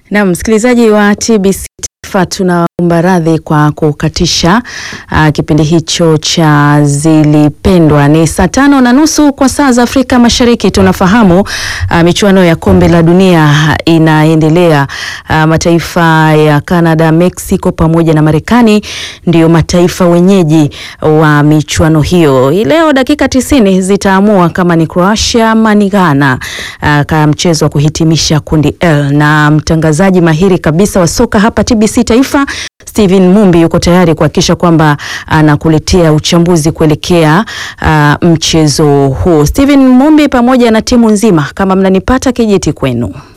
Na msikilizaji wa TBC Taifa, tunaomba radhi kwa kukatisha kipindi hicho cha Zilipendwa. Ni saa 5:30 kwa saa za Afrika Mashariki. Tunafahamu michuano ya kombe la dunia inaendelea. Mataifa ya Canada, Mexico pamoja na Marekani ndio mataifa wenyeji wa michuano hiyo. Leo dakika 90 zitaamua kama ni Croatia ama ni Ghana kama mchezo wa kuhitimisha kundi L, na mtangazaji mahiri kabisa wa soka hapa TBC Taifa Steven Mumbi yuko tayari kuhakikisha kwamba anakuletea uchambuzi kuelekea mchezo huu. Steven Mumbi pamoja na timu nzima, kama mnanipata kijiti kwenu.